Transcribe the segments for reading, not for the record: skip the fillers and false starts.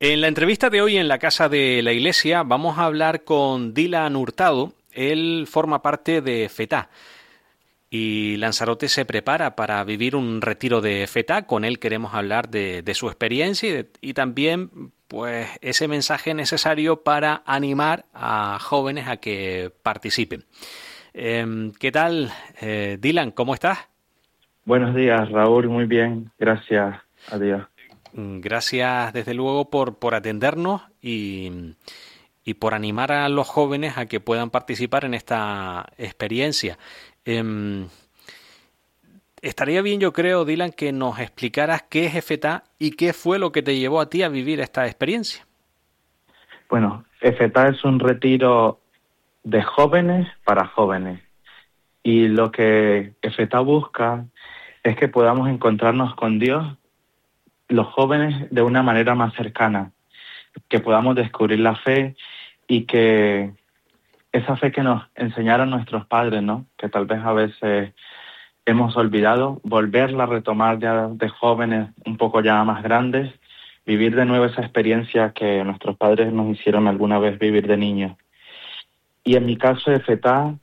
En la entrevista de hoy en la Casa de la Iglesia vamos a hablar con Dylan Hurtado. Él forma parte de FETA y Lanzarote se prepara para vivir un retiro de FETA. Con él queremos hablar de su experiencia y también pues ese mensaje necesario para animar a jóvenes a que participen. ¿Qué tal, Dylan? ¿Cómo estás? Buenos días, Raúl, muy bien, gracias a Dios. Gracias desde luego por atendernos y por animar a los jóvenes a que puedan participar en esta experiencia. Em, Estaría bien, yo creo, Dylan, que nos explicaras qué es FETA y qué fue lo que te llevó a ti a vivir esta experiencia. Bueno, EFETA es un retiro de jóvenes para jóvenes y lo que EFETA busca es que podamos encontrarnos con Dios, los jóvenes, de una manera más cercana, que podamos descubrir la fe y que esa fe que nos enseñaron nuestros padres, ¿no? Que tal vez a veces hemos olvidado, volverla a retomar ya de jóvenes un poco ya más grandes, vivir de nuevo esa experiencia que nuestros padres nos hicieron alguna vez vivir de niños. Y en mi caso de FETA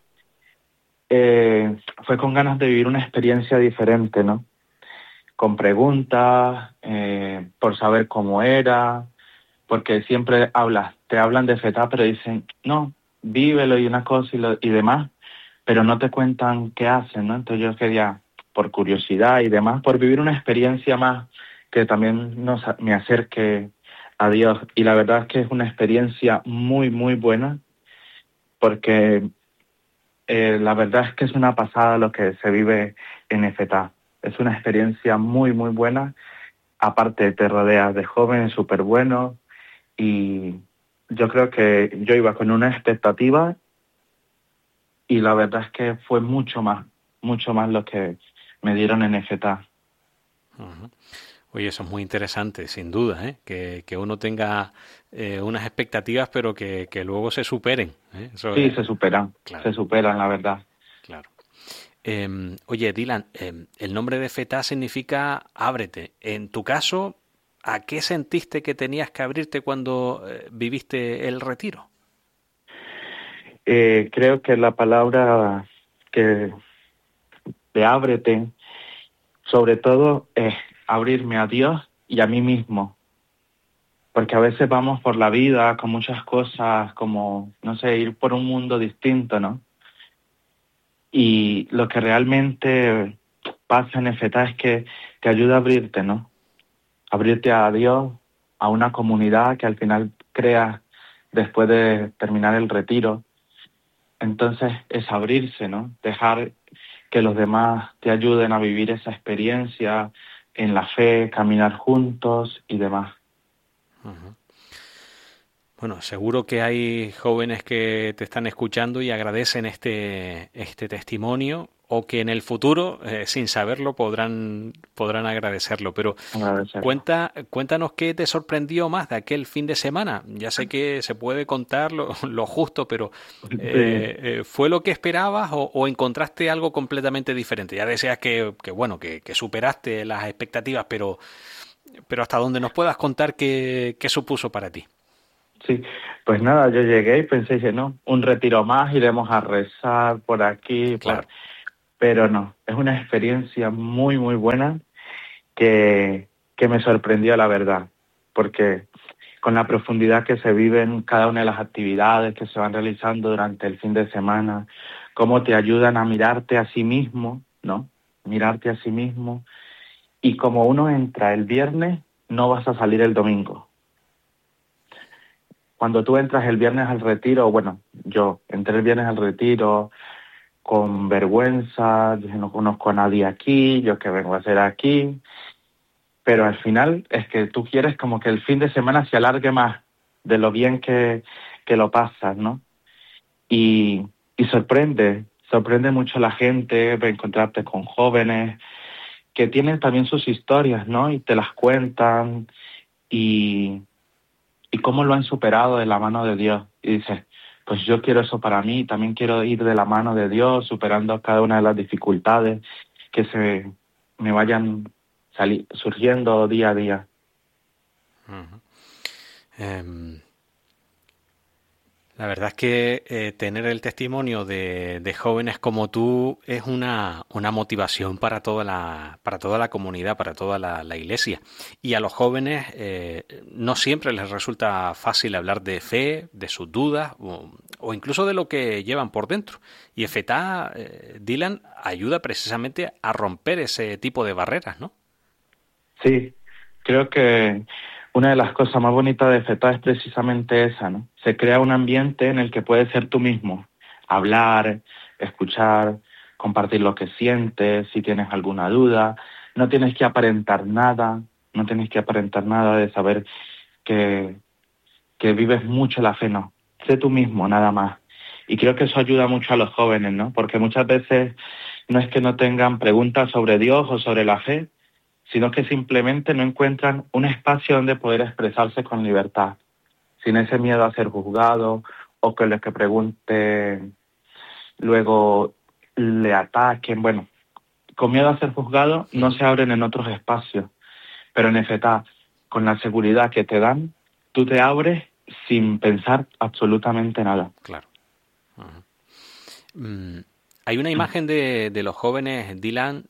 fue con ganas de vivir una experiencia diferente, ¿no? Con preguntas, por saber cómo era, porque siempre te hablan de FETA, pero dicen, no, vívelo y una cosa y demás, pero no te cuentan qué hacen, ¿no? Entonces yo quería, por curiosidad y demás, por vivir una experiencia más que también me acerque a Dios. Y la verdad es que es una experiencia muy, muy buena, porque la verdad es que es una pasada lo que se vive en FETA. Es una experiencia muy, muy buena. Aparte, te rodeas de jóvenes súper buenos y yo creo que yo iba con una expectativa y la verdad es que fue mucho más lo que me dieron en FETA. Ujú. Oye, eso es muy interesante, sin duda, ¿eh? Que uno tenga unas expectativas, pero que luego se superen, ¿eh? Eso Sí, es, claro, se superan, la verdad. claro. Oye, Dylan, el nombre de FETA significa ábrete. En tu caso, ¿a qué sentiste que tenías que abrirte cuando viviste el retiro? Creo que la palabra que de ábrete, sobre todo, es abrirme a Dios y a mí mismo, porque a veces vamos por la vida con muchas cosas, como, no sé, ir por un mundo distinto, ¿no? Y lo que realmente pasa en FETA es que te ayuda a abrirte, ¿no? Abrirte a Dios, a una comunidad que al final creas después de terminar el retiro. Entonces es abrirse, ¿no? Dejar que los demás te ayuden a vivir esa experiencia en la fe, caminar juntos y demás. Ujú. Bueno, seguro que hay jóvenes que te están escuchando y agradecen este testimonio o que en el futuro, sin saberlo, podrán agradecerlo. Pero Agradecerlo. cuéntanos qué te sorprendió más de aquel fin de semana. Ya sé que se puede contar lo justo, pero Sí. ¿fue lo que esperabas o encontraste algo completamente diferente? Ya deseas bueno, que superaste las expectativas, pero hasta donde nos puedas contar qué supuso para ti. Sí, pues nada, yo llegué y pensé, dije, no, un retiro más, iremos a rezar por aquí, Claro. pero no, es una experiencia muy, muy buena que me sorprendió la verdad, porque con la profundidad que se vive en cada una de las actividades que se van realizando durante el fin de semana, cómo te ayudan a mirarte a sí mismo, ¿no? Mirarte a sí mismo, y como uno entra el viernes, no vas a salir el domingo. Cuando tú entras el viernes al retiro, bueno, yo entré el viernes al retiro con vergüenza, dije, no conozco a nadie aquí, yo qué vengo a hacer aquí, pero al final es que tú quieres como que el fin de semana se alargue más de lo bien que lo pasas, ¿no? Y sorprende mucho a la gente de encontrarte con jóvenes que tienen también sus historias, ¿no? Y te las cuentan y cómo lo han superado de la mano de Dios. Y dices, pues yo quiero eso para mí, también quiero ir de la mano de Dios, superando cada una de las dificultades que se me vayan surgiendo día a día. Ujú. Em, La verdad es que tener el testimonio de jóvenes como tú es una motivación para toda la comunidad, para toda la iglesia. Y a los jóvenes no siempre les resulta fácil hablar de fe, de sus dudas o incluso de lo que llevan por dentro. Y FETA, Dylan, ayuda precisamente a romper ese tipo de barreras, ¿no? Sí, creo que una de las cosas más bonitas de FETA es precisamente esa, ¿no? Se crea un ambiente en el que puedes ser tú mismo, hablar, escuchar, compartir lo que sientes, si tienes alguna duda. No tienes que aparentar nada, no tienes que aparentar nada de saber que, que vives mucho la fe, no. Sé tú mismo, nada más. Y creo que eso ayuda mucho a los jóvenes, ¿no? Porque muchas veces no es que no tengan preguntas sobre Dios o sobre la fe, sino que simplemente no encuentran un espacio donde poder expresarse con libertad, sin ese miedo a ser juzgado o que los que pregunten luego le ataquen. Bueno, con miedo a ser juzgado no se abren en otros espacios, pero en FETA, con la seguridad que te dan, tú te abres sin pensar absolutamente nada. Claro. Ajá. Hay una imagen de los jóvenes, Dylan,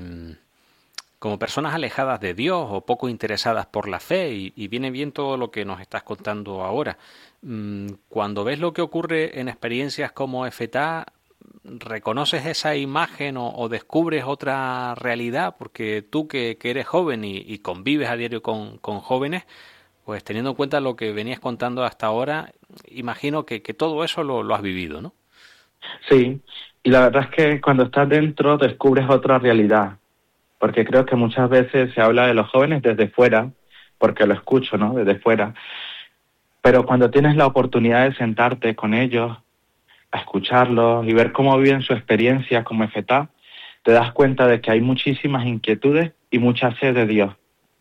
como personas alejadas de Dios o poco interesadas por la fe, y viene bien todo lo que nos estás contando ahora. Cuando ves lo que ocurre en experiencias como FETA, ¿reconoces esa imagen o descubres otra realidad? Porque tú que eres joven y convives a diario con jóvenes, pues teniendo en cuenta lo que venías contando hasta ahora, imagino que todo eso lo has vivido, ¿no? Sí, y la verdad es que cuando estás dentro descubres otra realidad, porque creo que muchas veces se habla de los jóvenes desde fuera, porque lo escucho, ¿no? Desde fuera, pero cuando tienes la oportunidad de sentarte con ellos, a escucharlos y ver cómo viven su experiencia como FETA, te das cuenta de que hay muchísimas inquietudes y mucha sed de Dios.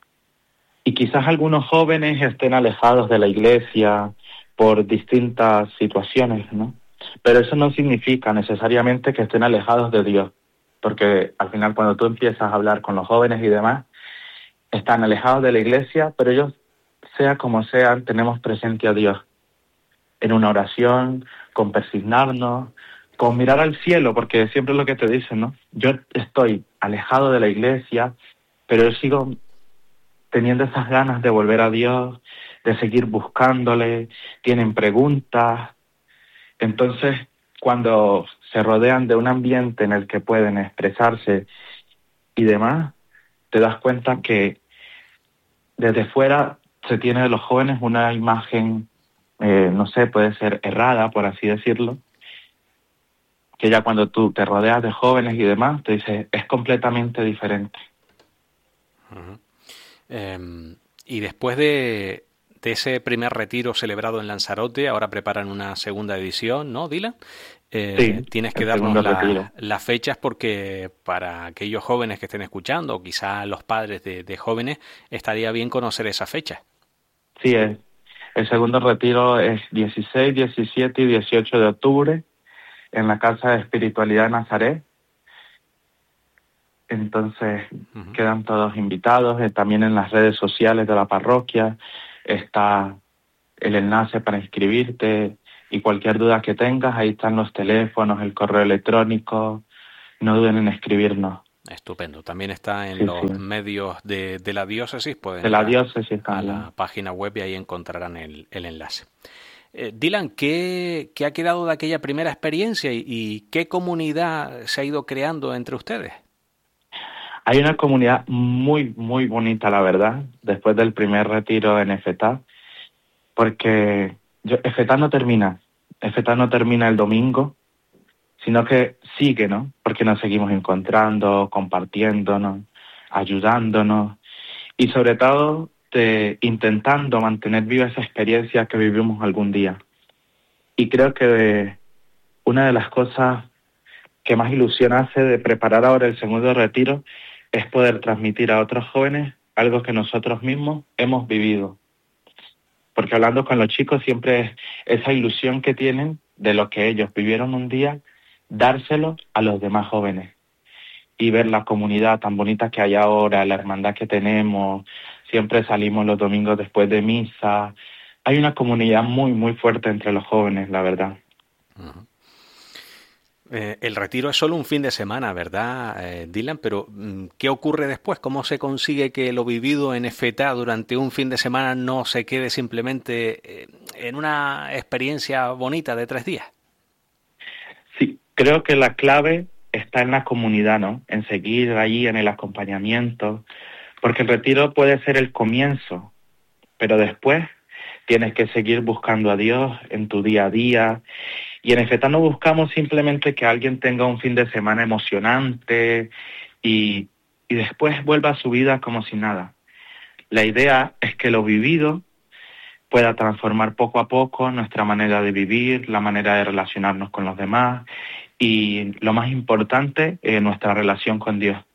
Y quizás algunos jóvenes estén alejados de la iglesia por distintas situaciones, ¿no? Pero eso no significa necesariamente que estén alejados de Dios, porque al final cuando tú empiezas a hablar con los jóvenes y demás, están alejados de la iglesia, pero ellos, sea como sean, tenemos presente a Dios en una oración, con persignarnos, con mirar al cielo, porque siempre es lo que te dicen, ¿no? Yo estoy alejado de la iglesia, pero yo sigo teniendo esas ganas de volver a Dios, de seguir buscándole, tienen preguntas. Entonces, cuando se rodean de un ambiente en el que pueden expresarse y demás, te das cuenta que desde fuera se tiene de los jóvenes una imagen, no sé, puede ser errada, por así decirlo, que ya cuando tú te rodeas de jóvenes y demás, te dices, es completamente diferente. Uh-huh. Y después de ese primer retiro celebrado en Lanzarote, ahora preparan una segunda edición, ¿no, Dylan? Sí, Tienes que el darnos segundo retiro. las fechas porque para aquellos jóvenes que estén escuchando, o quizá los padres de jóvenes, estaría bien conocer esa fecha. Sí, el segundo retiro es 16, 17 y 18 de octubre en la Casa de Espiritualidad de Nazaret. Entonces Uh-huh. quedan todos invitados. También en las redes sociales de la parroquia está el enlace para inscribirte y cualquier duda que tengas, ahí están los teléfonos, el correo electrónico. No duden en escribirnos. Estupendo. También está en Sí, sí. los medios de la diócesis. Pueden De ir la diócesis a también. la página web y ahí encontrarán el enlace. Dylan, ¿qué ha quedado de aquella primera experiencia y qué comunidad se ha ido creando entre ustedes? Hay una comunidad muy, muy bonita, la verdad, después del primer retiro en FETA, porque FETA no termina. FETA no termina el domingo, sino que sigue, ¿no? Porque nos seguimos encontrando, compartiéndonos, ayudándonos y sobre todo intentando mantener viva esa experiencia que vivimos algún día. Y creo que una de las cosas que más ilusión hace de preparar ahora el segundo retiro es poder transmitir a otros jóvenes algo que nosotros mismos hemos vivido. Porque hablando con los chicos siempre es esa ilusión que tienen de lo que ellos vivieron un día, dárselo a los demás jóvenes y ver la comunidad tan bonita que hay ahora, la hermandad que tenemos. Siempre salimos los domingos después de misa, hay una comunidad muy, muy fuerte entre los jóvenes, la verdad. Uh-huh. El retiro es solo un fin de semana, ¿verdad, Dylan? Pero ¿qué ocurre después? ¿Cómo se consigue que lo vivido en FETA durante un fin de semana no se quede simplemente en una experiencia bonita de 3 días? Sí, creo que la clave está en la comunidad, ¿no? En seguir allí, en el acompañamiento, porque el retiro puede ser el comienzo, pero después tienes que seguir buscando a Dios en tu día a día. Y en FETA no buscamos simplemente que alguien tenga un fin de semana emocionante y después vuelva a su vida como si nada. La idea es que lo vivido pueda transformar poco a poco nuestra manera de vivir, la manera de relacionarnos con los demás y, lo más importante, nuestra relación con Dios.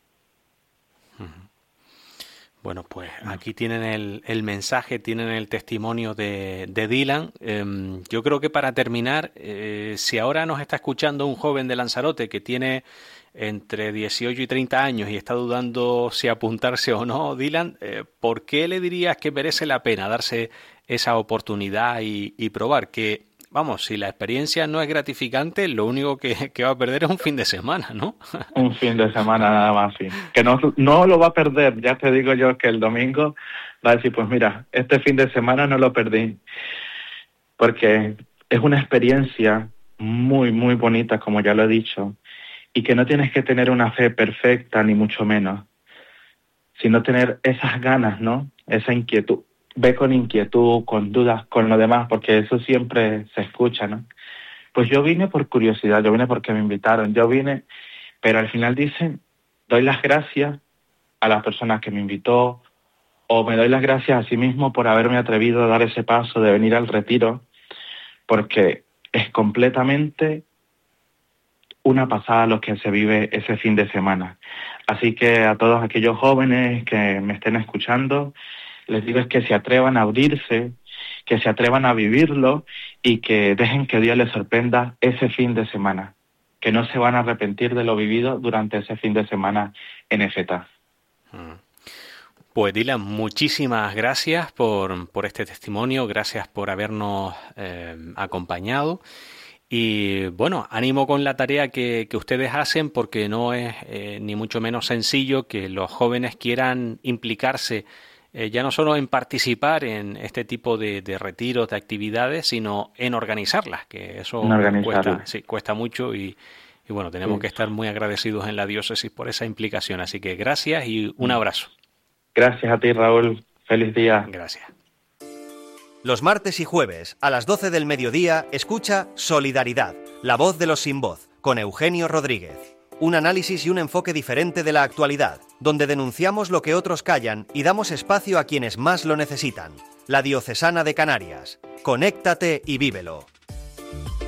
Bueno, pues aquí tienen el mensaje, tienen el testimonio de Dylan. Yo creo que para terminar, si ahora nos está escuchando un joven de Lanzarote que tiene entre 18 y 30 años y está dudando si apuntarse o no, Dylan, ¿por qué le dirías que merece la pena darse esa oportunidad y probar? Que, vamos, si la experiencia no es gratificante, lo único que va a perder es un fin de semana, ¿no? Un fin de semana nada más, sí. Que no lo va a perder, ya te digo yo que el domingo va a decir, pues mira, este fin de semana no lo perdí. Porque es una experiencia muy, muy bonita, como ya lo he dicho, y que no tienes que tener una fe perfecta, ni mucho menos, sino tener esas ganas, ¿no? Esa inquietud. Ve con inquietud, con dudas, con lo demás, porque eso siempre se escucha, ¿no? Pues yo vine por curiosidad, yo vine porque me invitaron, yo vine, pero al final dicen, doy las gracias a las personas que me invitó, o me doy las gracias a sí mismo por haberme atrevido a dar ese paso de venir al retiro, porque es completamente una pasada lo que se vive ese fin de semana. Así que a todos aquellos jóvenes que me estén escuchando, les digo es que se atrevan a abrirse, que se atrevan a vivirlo y que dejen que Dios les sorprenda ese fin de semana, que no se van a arrepentir de lo vivido durante ese fin de semana en FETA. Pues Dylan, muchísimas gracias por este testimonio, gracias por habernos acompañado. Y bueno, ánimo con la tarea que ustedes hacen, porque no es ni mucho menos sencillo que los jóvenes quieran implicarse ya no solo en participar en este tipo de retiros, de actividades, sino en organizarlas, que eso cuesta mucho y bueno, tenemos que estar muy agradecidos en la diócesis por esa implicación. Así que gracias y un abrazo. Gracias a ti, Raúl. Feliz día. Gracias. Los martes y jueves a las 12 del mediodía escucha Solidaridad, la voz de los sin voz, con Eugenio Rodríguez. Un análisis y un enfoque diferente de la actualidad, donde denunciamos lo que otros callan y damos espacio a quienes más lo necesitan. La Diocesana de Canarias. Conéctate y vívelo.